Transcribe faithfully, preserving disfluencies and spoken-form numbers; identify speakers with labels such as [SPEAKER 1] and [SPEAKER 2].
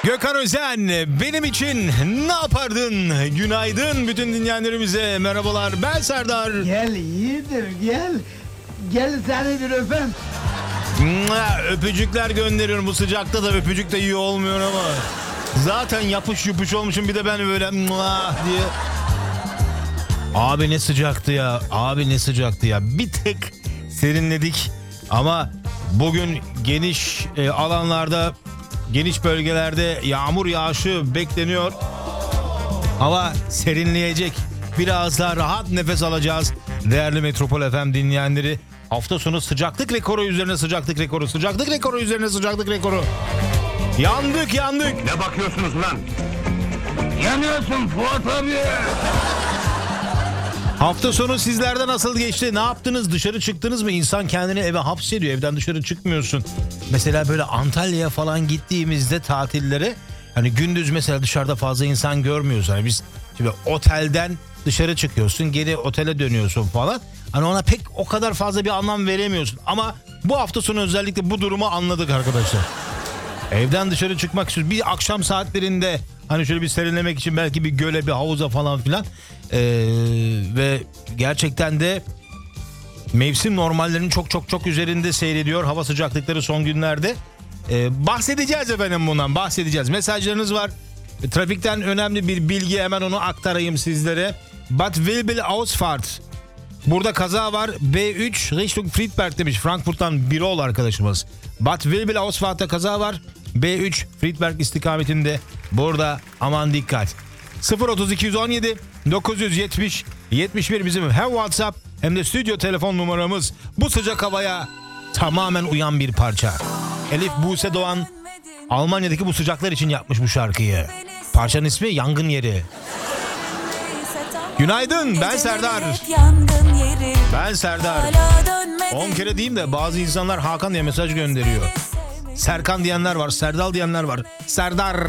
[SPEAKER 1] Gökhan Özen, benim için ne yapardın? Günaydın bütün dinleyenlerimize, merhabalar, ben Serdar.
[SPEAKER 2] Gel iyidir gel. Gel seni bir öpem.
[SPEAKER 1] Mua, Öpücükler gönderiyorum, bu sıcakta da öpücük de iyi olmuyor ama. Zaten yapış yupuş olmuşum, bir de ben böyle mua diye. Abi ne sıcaktı ya, abi ne sıcaktı ya. Bir tek serinledik ama bugün geniş e, alanlarda, geniş bölgelerde yağmur yağışı bekleniyor. Hava serinleyecek. Biraz daha rahat nefes alacağız. Değerli Metropol F M dinleyenleri, hafta sonu sıcaklık rekoru üzerine sıcaklık rekoru, sıcaklık rekoru üzerine sıcaklık rekoru. Yandık yandık.
[SPEAKER 3] Ne bakıyorsunuz lan?
[SPEAKER 2] Yanıyorsun Fuat abi.
[SPEAKER 1] Hafta sonu sizlerde nasıl geçti? Ne yaptınız? Dışarı çıktınız mı? İnsan kendini eve hapsediyor. Evden dışarı çıkmıyorsun. Mesela böyle Antalya'ya falan gittiğimizde tatillere, hani gündüz mesela dışarıda fazla insan görmüyoruz. Hani biz şimdi otelden dışarı çıkıyorsun, geri otele dönüyorsun falan. Hani ona pek o kadar fazla bir anlam veremiyorsun. Ama bu hafta sonu özellikle bu durumu anladık arkadaşlar. Evden dışarı çıkmak istiyoruz. Bir akşam saatlerinde hani şöyle bir serinlemek için belki bir göle, bir havuza falan filan. Ee, ve gerçekten de mevsim normallerinin çok çok çok üzerinde seyrediyor hava sıcaklıkları son günlerde. Ee, bahsedeceğiz efendim bundan, bahsedeceğiz. Mesajlarınız var. E, trafikten önemli bir bilgi, hemen onu aktarayım sizlere. Bad Wilbel-Ausfahrt. Burada kaza var. B üç Richtung Friedberg demiş. Frankfurt'tan Birol arkadaşımız. Bad Wilbel-Ausfahrt'ta kaza var. B üç Friedberg istikametinde. Burada aman dikkat. sıfır otuz iki on yedi dokuz yüz yetmiş yetmiş bir bizim hem WhatsApp hem de stüdyo telefon numaramız. Bu sıcak havaya tamamen uyan bir parça. Elif Buse Doğan Almanya'daki bu sıcaklar için yapmış bu şarkıyı. Parçanın ismi Yangın Yeri. Günaydın, ben Serdar. Ben Serdar. on kere diyeyim de bazı insanlar Hakan diye mesaj gönderiyor. Serkan diyenler var, Serdal diyenler var. Serdar.